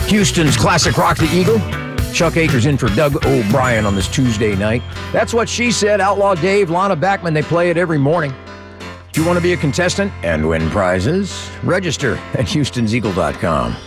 Houston's classic Rock the Eagle. Chuck Akers in for Doug O'Brien on this Tuesday night. That's What She Said. Outlaw Dave, Lana Backman, they play it every morning. If you want to be a contestant and win prizes, register at Houston'sEagle.com.